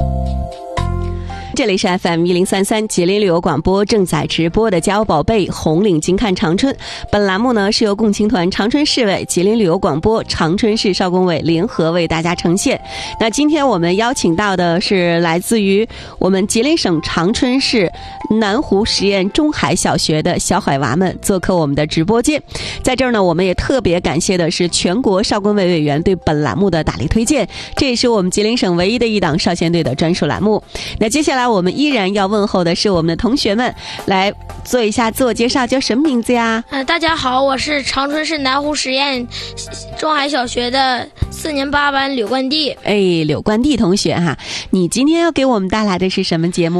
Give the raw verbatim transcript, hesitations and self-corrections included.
这里是 F M 一零三三吉林旅游广播正在直播的家有宝贝红领巾看长春。本栏目呢是由共青团长春市委、吉林旅游广播、长春市少工委联合为大家呈现。那今天我们邀请到的是来自于我们吉林省长春市南湖实验中海小学的小海娃们做客我们的直播间。在这儿呢，我们也特别感谢的是全国少工委委员对本栏目的大力推荐，这也是我们吉林省唯一的一档少先队的专属栏目。那接下来我们依然要问候的是我们的同学们，来做一下自我介绍，叫什么名字呀？ 呃，大家好，我是长春市南湖实验中海小学的四年八班柳冠娣。 哎，柳冠娣同学哈，你今天要给我们带来的是什么节目？